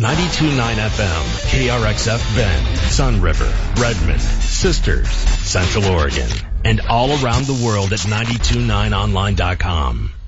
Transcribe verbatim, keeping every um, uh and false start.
ninety-two point nine F M, K R X F Bend, Sun River, Redmond, Sisters, Central Oregon, and all around the world at ninety two nine online dot com.